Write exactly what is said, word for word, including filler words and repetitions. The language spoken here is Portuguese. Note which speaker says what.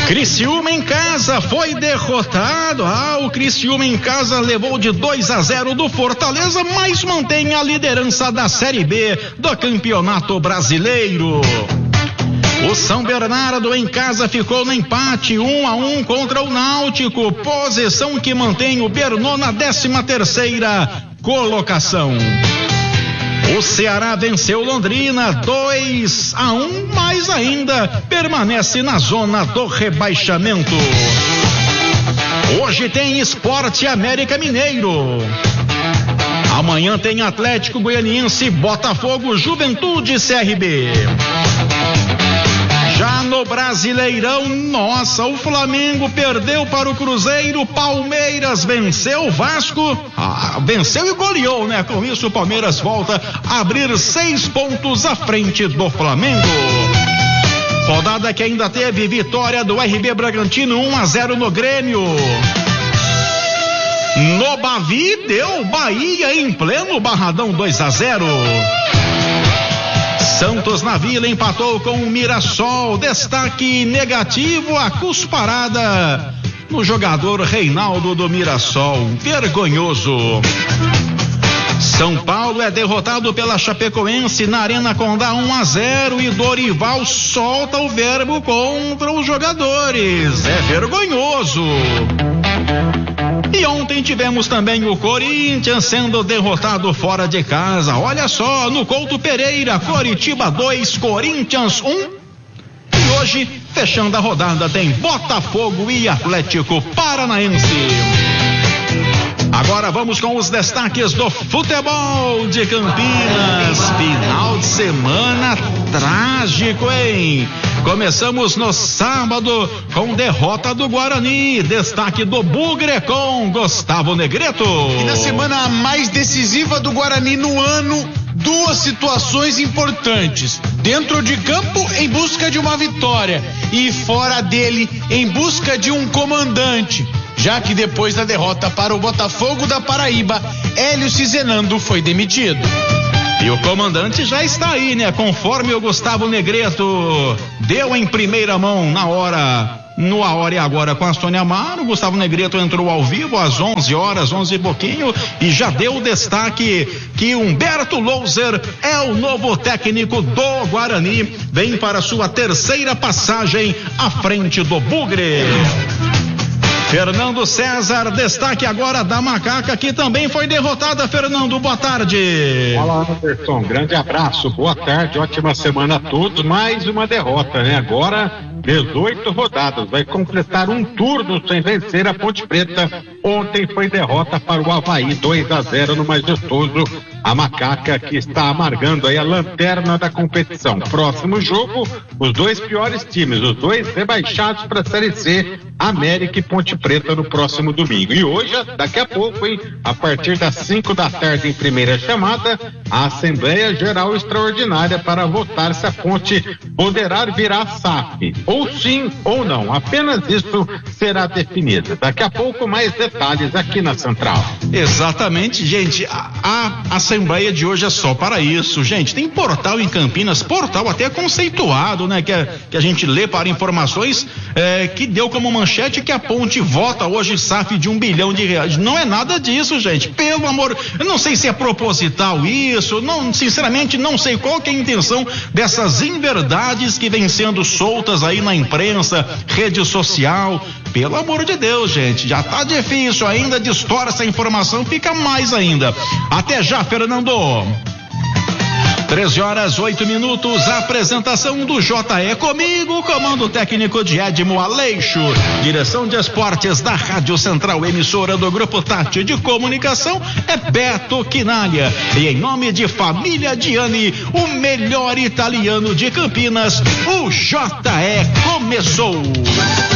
Speaker 1: Criciúma em casa foi derrotado. Ah, o Criciúma em casa levou de dois a zero do Fortaleza, mas mantém a liderança da Série B do Campeonato Brasileiro. O São Bernardo em casa ficou no empate um a um contra o Náutico, posição que mantém o Bernô na décima terceira colocação. O Ceará venceu Londrina dois a um, mas ainda permanece na zona do rebaixamento. Hoje tem Sport América Mineiro. Amanhã tem Atlético Goianiense, Botafogo, Juventude, C R B. Já no Brasileirão, nossa, o Flamengo perdeu para o Cruzeiro, Palmeiras venceu o Vasco, ah, venceu e goleou, né? Com isso o Palmeiras volta a abrir seis pontos à frente do Flamengo. Rodada que ainda teve vitória do R B Bragantino, um a zero no Grêmio. No Bavi deu Bahia em pleno Barradão, dois a zero. Santos na Vila empatou com o Mirassol. Destaque negativo, a cusparada no jogador Reinaldo do Mirassol. Vergonhoso. São Paulo é derrotado pela Chapecoense na Arena Condá um a zero e Dorival solta o verbo contra os jogadores. É vergonhoso. E ontem tivemos também o Corinthians sendo derrotado fora de casa. Olha só, no Couto Pereira, Coritiba dois, Corinthians um. E hoje, fechando a rodada, tem Botafogo e Atlético Paranaense. Agora vamos com os destaques do futebol de Campinas. Final de semana trágico, hein? Começamos no sábado com derrota do Guarani. Destaque do Bugre com Gustavo Negreto.
Speaker 2: E na semana mais decisiva do Guarani no ano, duas situações importantes. Dentro de campo, em busca de uma vitória. E fora dele, em busca de um comandante. Já que depois da derrota para o Botafogo da Paraíba, Hélio Cizenando foi demitido.
Speaker 1: E o comandante já está aí, né? Conforme o Gustavo Negreto deu em primeira mão na hora, no A Hora e Agora com a Sônia Amaro, o Gustavo Negreto entrou ao vivo às onze horas, onze e pouquinho, e já deu o destaque que Humberto Louser é o novo técnico do Guarani, vem para sua terceira passagem à frente do Bugre. Fernando César, destaque agora da Macaca, que também foi derrotada. Fernando, boa tarde.
Speaker 3: Fala, Anderson, grande abraço, boa tarde, ótima semana a todos. Mais uma derrota, né? Agora dezoito rodadas, vai completar um turno sem vencer a Ponte Preta. Ontem foi derrota para o Avaí, dois a zero no majestoso. A Macaca que está amargando aí a lanterna da competição. Próximo jogo, os dois piores times, os dois rebaixados para a Série C, América e Ponte Preta no próximo domingo. E hoje, daqui a pouco, hein, a partir das cinco da tarde em primeira chamada, a Assembleia Geral Extraordinária para votar se a Ponte poderá virar S A F. Ou sim ou não. Apenas isso será definido. Daqui a pouco mais detalhes aqui na Central.
Speaker 1: Exatamente, gente. A, a Assembleia de hoje é só para isso, gente. Tem portal em Campinas, portal até conceituado, né? Que, é, que a gente lê para informações, é, que deu como manchete que a Ponte vota hoje S A F de um bilhão de reais. Não é nada disso, gente. Pelo amor, eu não sei se é proposital isso, não, sinceramente não sei qual que é a intenção dessas inverdades que vêm sendo soltas aí na imprensa, rede social. Pelo amor de Deus, gente, já tá difícil ainda, distorce essa informação, fica mais ainda. Até já, Fernando. treze horas, oito minutos, a apresentação do J E comigo, comando técnico de Edmo Aleixo, direção de esportes da Rádio Central, emissora do Grupo Tati de Comunicação, é Beto Quinalha. E em nome de Família Diani, o melhor italiano de Campinas, o J E começou.